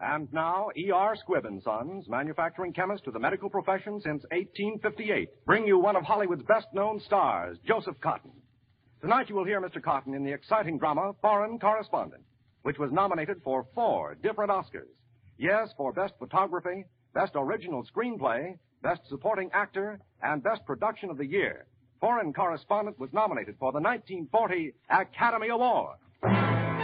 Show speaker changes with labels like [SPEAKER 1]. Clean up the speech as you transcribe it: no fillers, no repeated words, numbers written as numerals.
[SPEAKER 1] And now, E.R. Squibb & Sons, manufacturing chemist to the medical profession since 1858, bring you one of Hollywood's best-known stars, Joseph Cotten. Tonight you will hear Mr. Cotten in the exciting drama Foreign Correspondent, which was nominated for 4 different Oscars. Yes, for Best Photography, Best Original Screenplay, Best Supporting Actor, and Best Production of the Year. Foreign Correspondent was nominated for the 1940 Academy Award.